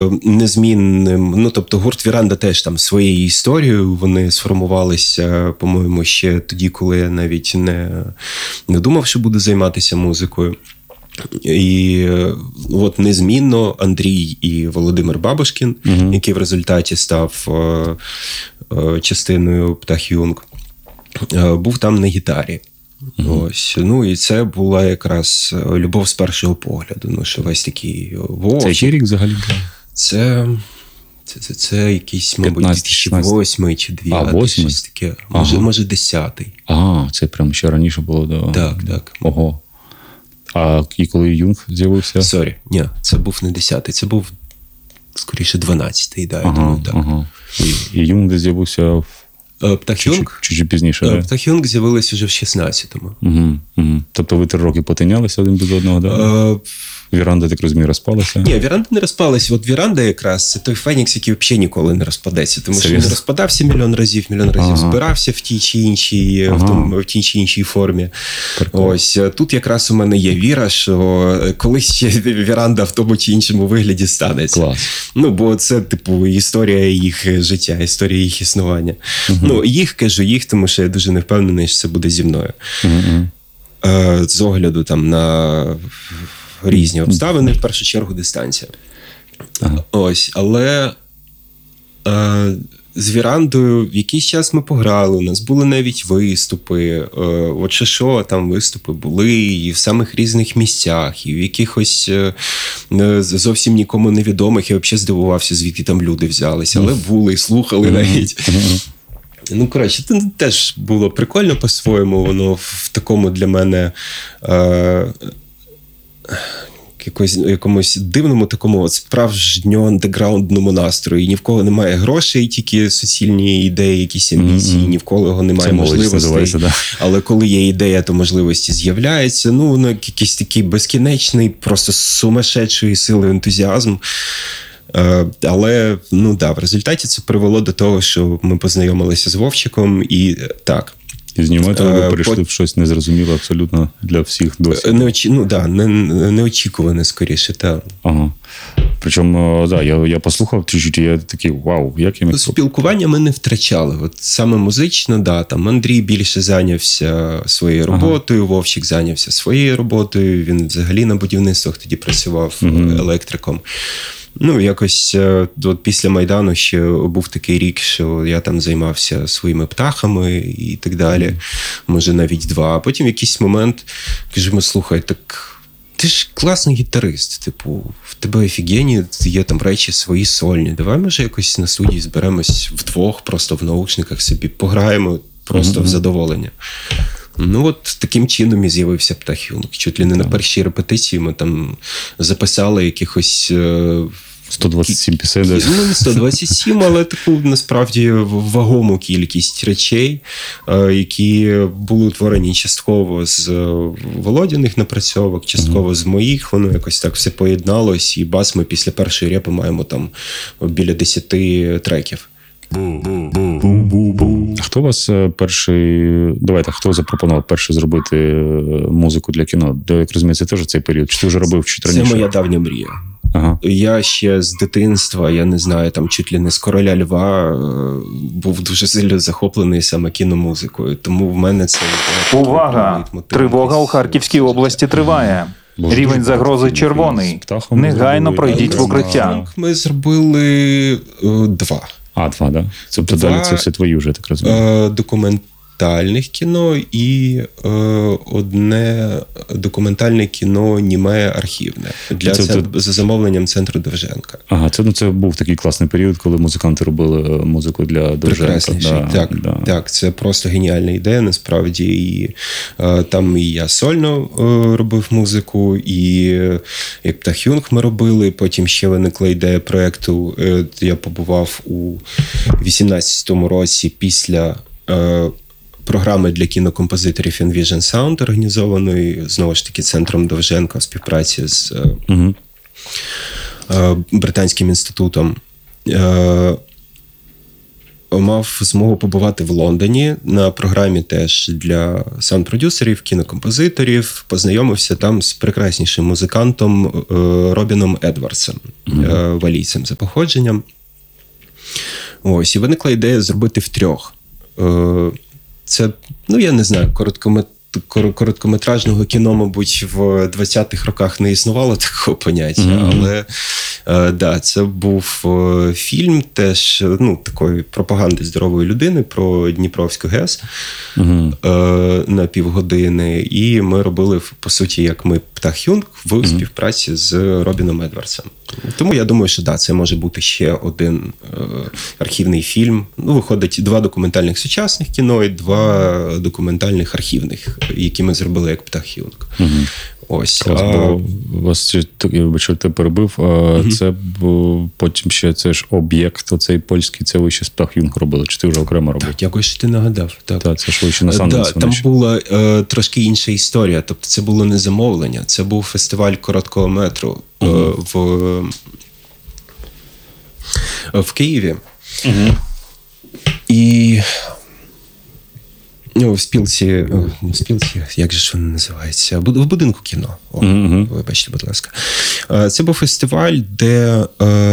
незмінним. Ну, тобто гурт «Віранда» теж там своєю історією. Вони сформувалися, по-моєму, ще тоді, коли я навіть не думав, що буду займатися музикою. І от незмінно Андрій і Володимир Бабушкін, який в результаті став частиною «Птах Юнг», був там на гітарі. Ось. Ну, і це була якраз любов з першого погляду. Ну, що весь такий... Це який рік взагалі? Це якийсь, мабуть, 2008 чи 2009, щось таке. Може 10-й. Це прямо ще раніше було. Да. Так. Ого. А і коли Юнг з'явився? Ні, це був не 10-й, це був, скоріше, 12-й, да, я думаю, так. І Юнг з'явився в... «Птах Юнг»? Чуть пізніше, так? «Птах Юнг» з'явилися вже в 16-му. Тобто ви 3 роки потинялися один без одного, так? «Віранда», так розумію, розпалася? Ні, «Віранда» не розпалася. От «Віранда» якраз це той фенікс, який взагалі ніколи не розпадеться. Тому що він розпадався мільйон разів збирався в тій чи іншій формі. Ось. Тут якраз у мене є віра, що колись ще «Віранда» в тому чи іншому вигляді станеться. Клас. Ну, бо це, типу, історія їх життя, історія їх існування. Ну, кажу їх, тому що я дуже не впевнений, що це буде зі мною. З огляду там на... різні обставини, в першу чергу дистанція. Ось, але з «Вірандою» в якийсь час ми пограли, у нас були навіть виступи, от що там виступи були і в самих різних місцях, і в якихось зовсім нікому невідомих, я взагалі здивувався, звідки там люди взялися, але були, слухали навіть. Ну, коротше, це теж було прикольно по-своєму, воно в такому для мене... якомусь дивному такому справжньо андеграундному настрої. Ні в кого немає грошей, тільки суцільні ідеї, якісь амбіції, ні в кого немає можливостей. Але коли є ідея, то можливості з'являються. Ну, якийсь такий безкінечний, просто сумасшедшої сили ентузіазм. Але, в результаті це привело до того, що ми познайомилися з Вовчиком і так. І з німецького ви перейшли в щось незрозуміле абсолютно для всіх досі. Неочікуване скоріше, так. Причому, я послухав чуть-чуть, і я такий, вау, як я міг... Спілкування ми не втрачали. От саме музично, там Андрій більше зайнявся своєю роботою, Вовчик зайнявся своєю роботою, він взагалі на будівництвах тоді працював електриком. Ну, якось от після Майдану ще був такий рік, що я там займався своїми птахами і так далі. Може, навіть 2. А потім в якийсь момент кажемо, слухай, так ти ж класний гітарист. Типу, в тебе офігенні, є там речі свої сольні. Давай, може, якось на студії зберемось вдвох, просто в наушниках собі пограємо просто в задоволення. Ну, от таким чином і з'явився «Птах Юнг». Чуть ли не на першій репетиції ми там записали якихось... 127 пісень. Ну, не 127, але таку, насправді, вагому кількість речей, які були утворені частково з Володяних напрацьовок, частково з моїх. Воно якось так все поєдналось, і бас ми після першої репи маємо там біля 10 треків. Хто у вас хто запропонував перше зробити музику для кіно? Як розумію, це теж цей період? Чи ти вже робив чуть раніше? Це моя давня мрія. Я ще з дитинства, я не знаю, там чуть ли не з «Короля Льва» був дуже сильно захоплений саме кіномузикою. Тому в мене це... Увага! Тривога у Харківській області триває. Рівень загрози червоний. Негайно пройдіть в укриття. Ми зробили 2. 2, да? Тобто далі це все твої вже, так розумію? Документальних кіно і одне документальне кіно німе архівне за замовленням центру Довженка. Це був такий класний період, коли музиканти робили музику для Довженка. Так, це просто геніальна ідея, насправді. І там і я сольно робив музику, і як «Птах Юнг» ми робили, потім ще виникла ідея проєкту. Я побував у 18-му році після програми для кінокомпозиторів Envision Sound, організованої, знову ж таки, центром Довженка в співпраці з Британським інститутом. мав змогу побувати в Лондоні на програмі теж для саунд-продюсерів, кінокомпозиторів. Познайомився там з прекраснішим музикантом Робіном Едвардсом, валійцем за походженням. Ось, і виникла ідея зробити втрьох. Це, я не знаю, короткометражного кіно, мабуть, в 20-х роках не існувало такого поняття, але це був фільм теж, такої пропаганди здорової людини про Дніпровську ГЕС на півгодини. І ми робили, по суті, як ми «Птах Юнг» в співпраці з Робіном Едвардсом. Тому я думаю, що це може бути ще один архівний фільм. Виходить 2 документальних сучасних кіно і 2 документальних архівних, які ми зробили як «Птах Юнг». Ось. Вас, якщо ти перебив, це потім ще це ж об'єкт, оцей польський, це ви ще з «Птах Юнг» робили, чи ти вже окремо робив? Так, дякую, що ти нагадав. Так, це ж ви ще на Санденсі. Там була трошки інша історія, тобто це було не замовлення, це був фестиваль короткого метру в Києві. І в спілці, як же ж воно називається? В будинку кіно. Вибачте, будь ласка. Це був фестиваль, де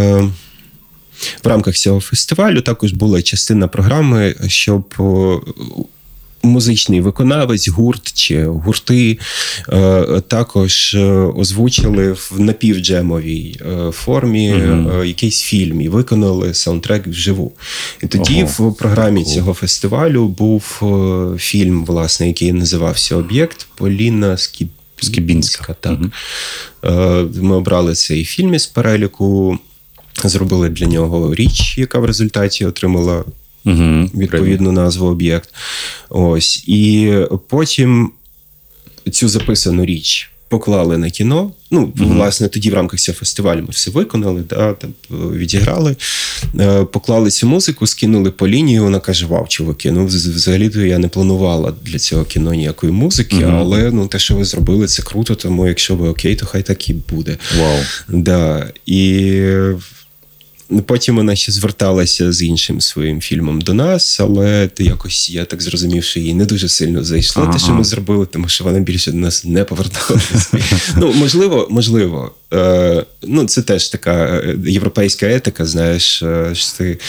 в рамках цього фестивалю також була частина програми, щоб музичний виконавець, гурт чи гурти також озвучили в напівджемовій формі якийсь фільм і виконали саундтрек вживу. І тоді в програмі цього фестивалю був фільм, власне, який називався «Об'єкт» Поліна Скібінська. Так. Ми обрали цей фільм із переліку, зробили для нього річ, яка в результаті отримала відповідну назву «Об'єкт». Ось. І потім цю записану річ поклали на кіно. Власне, тоді в рамках цього фестивалю ми все виконали, відіграли, поклали цю музику, скинули по лінії, вона каже: «Вау, чуваки, взагалі-то я не планувала для цього кіно ніякої музики, але те, що ви зробили, це круто, тому якщо ви окей, то хай так і буде». Вау. Да. І потім вона ще зверталася з іншим своїм фільмом до нас, але якось я так зрозумів, що їй не дуже сильно зайшло те, що ми зробили, тому що вона більше до нас не поверталася. Можливо. Це теж така європейська етика, знаєш, що ти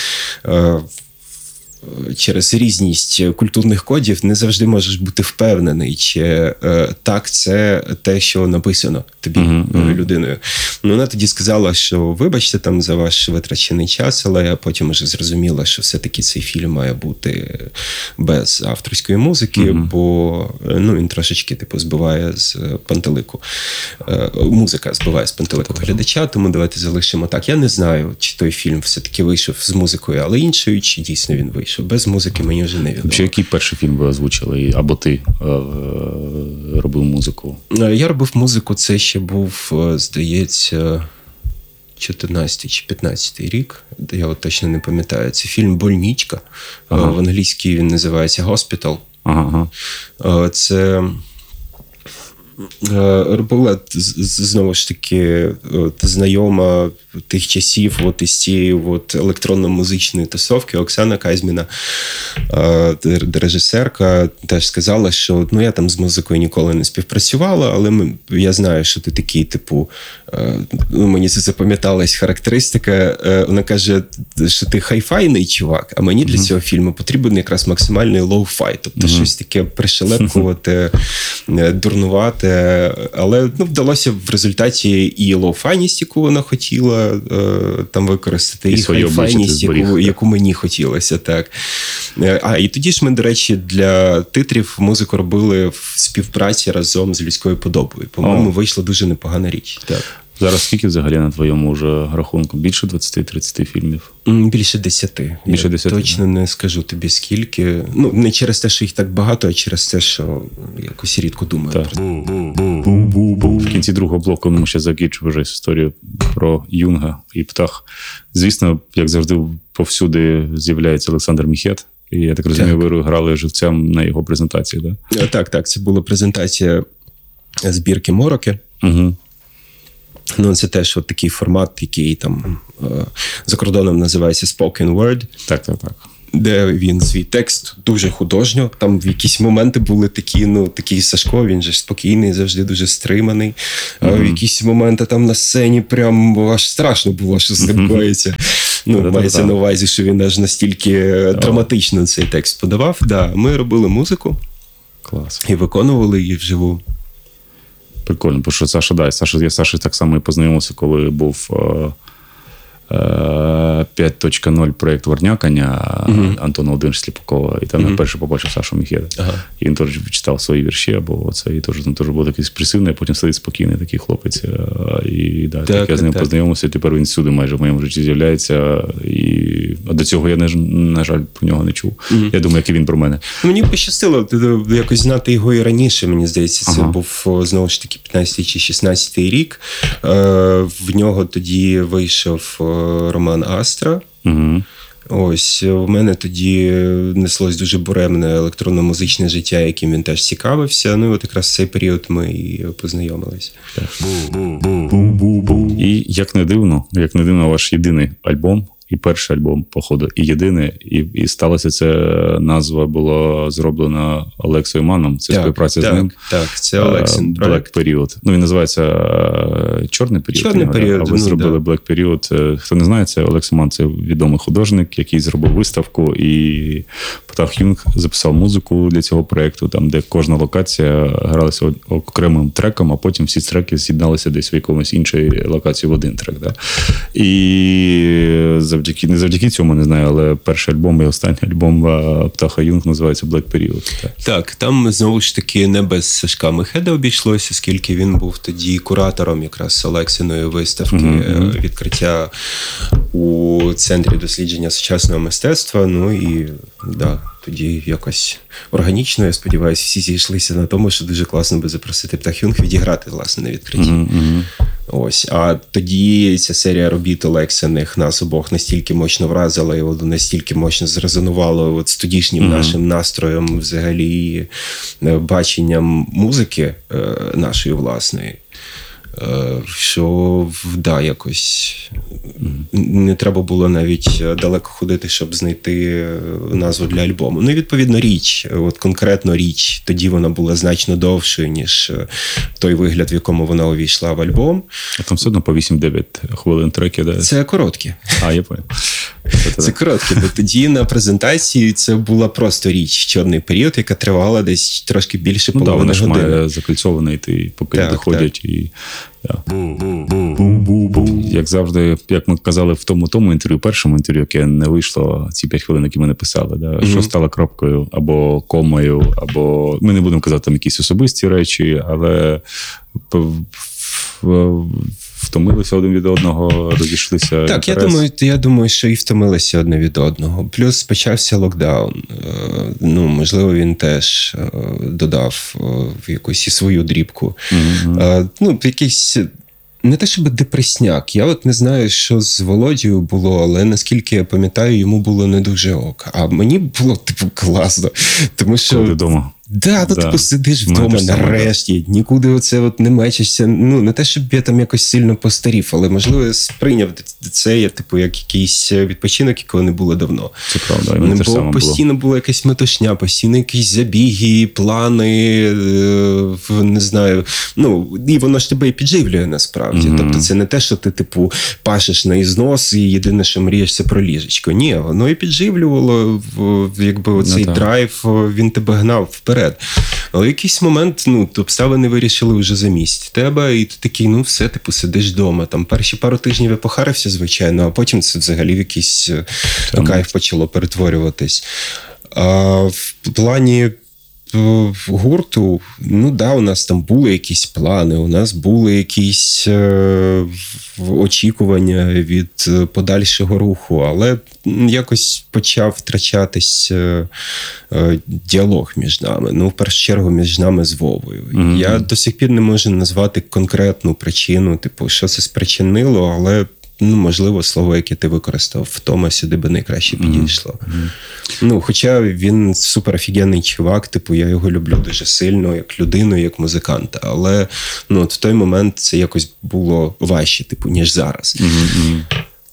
через різність культурних кодів не завжди можеш бути впевнений, чи так це те, що написано тобі людиною. Вона тоді сказала, що вибачте там за ваш витрачений час, але я потім вже зрозуміла, що все-таки цей фільм має бути без авторської музики, бо він трошечки збиває з пантелику. Музика збиває з пантелику глядача, тому давайте залишимо так. Я не знаю, чи той фільм все-таки вийшов з музикою, але іншою, чи дійсно він вийшов. Без музики мені вже не відомо. Чи який перший фільм ви озвучили? Або ти робив музику? Я робив музику, це ще був, здається, 14 чи 15 рік. Я точно не пам'ятаю. Це фільм «Больничка». В англійській він називається «Hospital». Це робила, знову ж таки, знайома тих часів із цієї електронно-музичної тусовки Оксана Казьміна, режисерка, теж сказала, що я там з музикою ніколи не співпрацювала, але я знаю, що ти такий, мені це запам'яталась характеристика, вона каже, що ти хай-файний чувак, а мені для цього фільму потрібен якраз максимальний лоу-фай, тобто щось таке пришелепкувати, дурнувати, але вдалося в результаті і лоу-файність, яку вона хотіла там використати, і хай-файність, яку мені хотілося. Так. І тоді ж ми, до речі, для титрів музику робили в співпраці разом з «Людською подобою». По-моєму, вийшла дуже непогана річ. Так. Зараз скільки взагалі на твоєму вже рахунку? Більше 20-30 фільмів? Більше 10. Більше 10. Точно не скажу тобі скільки. Не через те, що їх так багато, а через те, що якось рідко думаю про це. В кінці другого блоку ми ще закінчимо вже історію про Юнга і Птах. Звісно, як завжди, повсюди з'являється Олександр Міхет. І я так розумію, ви грали живцем на його презентації, так? Так. Це була презентація збірки «Мороки». Це теж такий формат, який там за кордоном називається spoken word. Так. де він свій текст дуже художньо. Там в якісь моменти були такі, такий Сашко, він же спокійний, завжди дуже стриманий. А в якісь моменти там на сцені прям аж страшно було, що з ним коїться. Мається на увазі, що він аж настільки драматично цей текст подавав. Да, ми робили музику. Клас. І виконували її вживу. Прикольно, бо що я Саша так само і познайомився, коли був 5.0 проєкт Варнякання Антона Володимировича Сліпакова. І там я перше побачив Сашу Міхеда. І він теж читав свої вірші, або це, і там теж був такий експресивний, а потім сидить спокійний такий хлопець. І так я з ним познайомився, тепер він всюди майже в моєму житті з'являється. А до цього я, на жаль, про нього не чув. Я думаю, як і він про мене. Мені пощастило якось знати його і раніше, мені здається. Це був, знову ж таки, 15-й чи 16-й рік. В нього тоді вийшов роман «Астра». Ось, в мене тоді неслось дуже буремне електронно-музичне життя, яким він теж цікавився. Ну, от якраз в цей період ми і познайомилися. І як не дивно, ваш єдиний альбом, і перший альбом, походу, і єдиний, і сталося це, назва була зроблена Олексою Маном, це співпраця з ним. Так, це Олексин проект. Black Period. Ну, він називається «Чорний період». «Чорний період», а ви зробили Black Period. Хто не знає, це Олекса Ман, це відомий художник, який зробив виставку, і Птах Юнг записав музику для цього проєкту, там, де кожна локація гралася окремим треком, а потім всі треки з'єдналися десь в якомусь іншій локації в один трек. Да? І не завдяки цьому, не знаю, але перший альбом і останній альбом Птаха Юнг називається Black Period. Так, там, знову ж таки, не без Сашка Міхеда обійшлося, оскільки він був тоді куратором якраз Олексиної виставки відкриття у Центрі дослідження сучасного мистецтва. Ну і, тоді якось органічно, я сподіваюся, всі зійшлися на тому, що дуже класно би запросити Птах Юнг відіграти, власне, на відкритті. Ось. А тоді ця серія робіт Олексиних нас обох настільки мощно вразила і настільки мощно зрезонувало з тодішнім нашим настроєм, взагалі, баченням музики нашої власної, що, якось не треба було навіть далеко ходити, щоб знайти назву для альбому. Ну і, відповідно, конкретно річ, тоді вона була значно довшою, ніж той вигляд, в якому вона увійшла в альбом. А там все одно по 8-9 хвилин треки, да? Це короткі. Я понял. Це короткі, бо тоді на презентації це була просто річ «Чорний період», яка тривала десь трошки більше половини години. Вона ж має закольцовано йти, поки доходять. І як завжди, як ми казали в тому інтерв'ю, першому інтерв'ю, яке не вийшло, ці 5 хвилин, які ми написали, що стало крапкою або комою, або ми не будемо казати там якісь особисті речі, але втомилися один від одного, розійшлися. Так, я думаю, що і втомилися одне від одного. Плюс почався локдаун. Можливо, він теж додав в якусь і свою дрібку. Якийсь не те, щоб депресняк. Я не знаю, що з Володією було, але наскільки я пам'ятаю, йому було не дуже ок. А мені було, класно. Тому що... Коли вдома. Сидиш вдома нарешті, нікуди не мечешся. Не те, щоб я там якось сильно постарів, але, можливо, я сприйняв це, як якийсь відпочинок, якого не було давно. Це правда, бо постійно була якась метушня, постійно якісь забіги, плани, не знаю. І воно ж тебе і підживлює, насправді. Тобто це не те, що ти, пашеш на ізнос і єдине, що мрієш, це про ліжечко. Ні, воно і підживлювало, оцей драйв, він тебе гнав вперед. Але в якийсь момент обставини вирішили вже замість тебе, і ти такий, все, сидиш вдома. Там перші пару тижнів я похарився, звичайно, а потім це взагалі в якийсь кайф почало перетворюватись. А в плані гурту, у нас там були якісь плани, у нас були якісь очікування від подальшого руху, але якось почав втрачатись діалог між нами. В першу чергу, між нами з Вовою. Я до сих пір не можу назвати конкретну причину, що це спричинило, але можливо, слово, яке ти використав, втома сюди би найкраще підійшло. Хоча він супер офігенний чувак, я його люблю дуже сильно, як людину, як музиканта. Але в той момент це якось було важче, ніж зараз.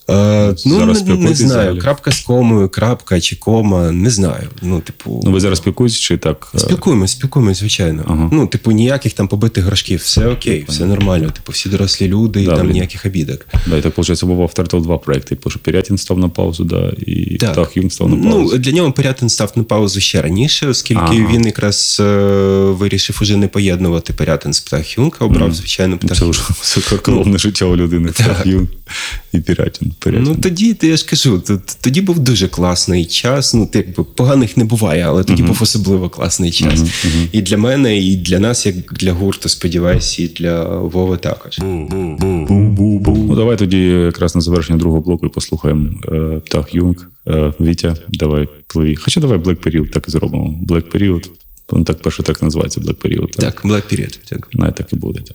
Не знаю. Крапка з комою, крапка чи кома, не знаю. Ви зараз спілкуєтесь чи так? Спілкуємось, звичайно. Ага. Ніяких там побитих грошків, все окей, все нормально. Всі дорослі люди, і там ніяких обідок. Да, і так, виходить, був авторитет два проекти. Тому що Пірятін став на паузу, і Птах Юнг став на паузу. Для нього Пірятін став на паузу ще раніше, оскільки він якраз вирішив уже не поєднувати Пірятін з Птах Юнг, а обрав, звичайно, Птах Юнг. Це вже висококровне життя у людини. Птах Юнг і Пірятін. Тоді, я ж кажу, тоді був дуже класний час. Поганих не буває, але тоді був особливо класний час. І для мене, і для нас, як для гурту, сподіваюся, і для Вови також. Давай тоді якраз на завершення другого блоку і послухаємо Птах Юнг. Вітя, давай пливі. Хоча давай Black Period так і зробимо. Black Period. Так перше так називається Black Period. Так, Black Period. Так і буде.